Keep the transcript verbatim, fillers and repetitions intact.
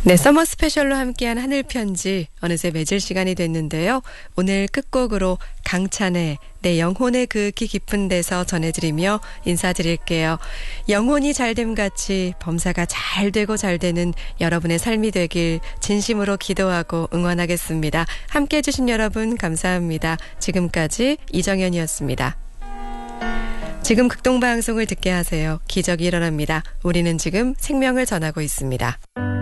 네, 서머 스페셜로 함께한 하늘편지 어느새 맺을 시간이 됐는데요. 오늘 끝곡으로 강찬의 내 영혼의 그윽히 깊은 데서 전해드리며 인사드릴게요. 영혼이 잘됨같이 범사가 잘 되고 잘 되는 여러분의 삶이 되길 진심으로 기도하고 응원하겠습니다. 함께해 주신 여러분 감사합니다. 지금까지 이정현이었습니다. 지금 극동방송을 듣게 하세요. 기적이 일어납니다. 우리는 지금 생명을 전하고 있습니다.